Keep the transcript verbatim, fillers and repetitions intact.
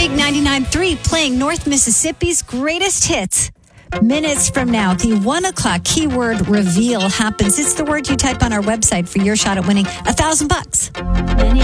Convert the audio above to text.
Big ninety-nine point three playing North Mississippi's greatest hits. Minutes from now, the one o'clock keyword reveal happens. It's the word you type on our website for your shot at winning a thousand bucks.